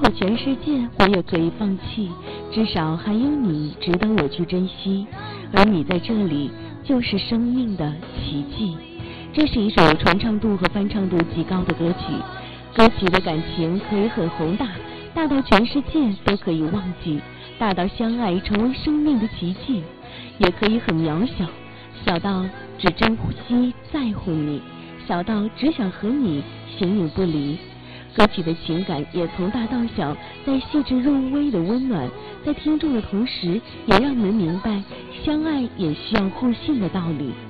到全世界我也可以放弃，至少还有你值得我去珍惜，而你在这里就是生命的奇迹。这是一首传唱度和翻唱度极高的歌曲，歌曲的感情可以很宏大，大到全世界都可以忘记，大到相爱成为生命的奇迹，也可以很渺小，小到只珍惜在乎你，小到只想和你形影不离。歌曲的情感也从大到小，在细致入微的温暖，在听众的同时，也让我们明白相爱也需要互信的道理。